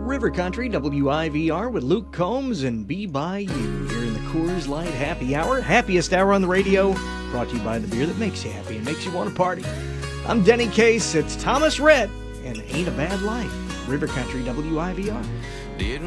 River Country, WIVR, with Luke Combs and Be By You here in the Coors Light Happy Hour. Happiest hour on the radio, brought to you by the beer that makes you happy and makes you want to party. I'm Denny Case, it's Thomas Rhett, and Ain't a Bad Life. River Country, WIVR. Didn't